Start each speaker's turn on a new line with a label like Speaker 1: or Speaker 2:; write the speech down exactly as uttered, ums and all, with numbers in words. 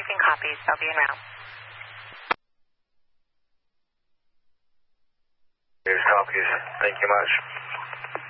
Speaker 1: briefing copies. They'll be en route.
Speaker 2: Here's copies. Thank you much.